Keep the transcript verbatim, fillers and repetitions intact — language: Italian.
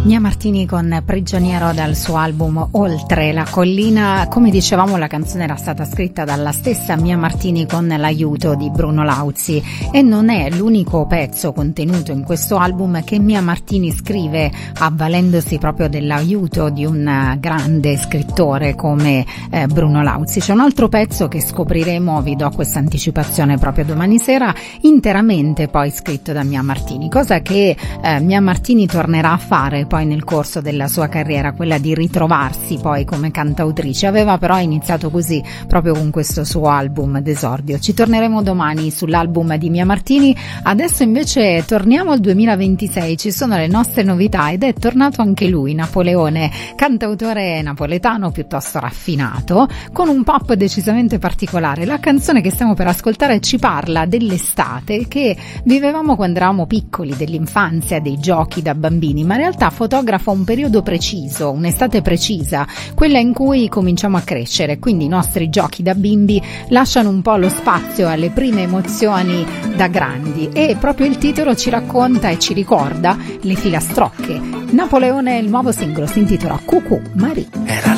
Mia Martini con Prigioniero dal suo album Oltre la collina. Come dicevamo, la canzone era stata scritta dalla stessa Mia Martini con l'aiuto di Bruno Lauzi e non è l'unico pezzo contenuto in questo album che Mia Martini scrive avvalendosi proprio dell'aiuto di un grande scrittore come eh, Bruno Lauzi. C'è un altro pezzo che scopriremo, vi do questa anticipazione proprio domani sera, interamente poi scritto da Mia Martini, cosa che eh, Mia Martini tornerà a fare poi nel corso della sua carriera, quella di ritrovarsi poi come cantautrice. Aveva però iniziato così proprio con questo suo album d'esordio. Ci torneremo domani sull'album di Mia Martini. Adesso invece torniamo al duemilaventisei, ci sono le nostre novità ed è tornato anche lui, Napoleone, cantautore napoletano piuttosto raffinato, con un pop decisamente particolare. La canzone che stiamo per ascoltare ci parla dell'estate che vivevamo quando eravamo piccoli, dell'infanzia, dei giochi da bambini, ma in realtà fotografa un periodo preciso, un'estate precisa, quella in cui cominciamo a crescere, quindi i nostri giochi da bimbi lasciano un po' lo spazio alle prime emozioni da grandi e proprio il titolo ci racconta e ci ricorda le filastrocche. Napoleone, il nuovo singolo, si intitola Cucù Marie. Era